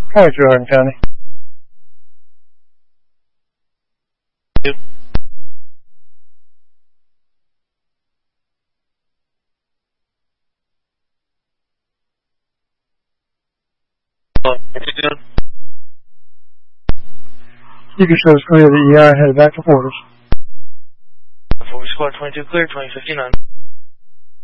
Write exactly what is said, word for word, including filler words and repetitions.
Hi, Drew Hardin County. Yep. Oh, what you doing? You can show us clear the E R and head back to quarters. Forward squad twenty-two clear, twenty fifty-nine.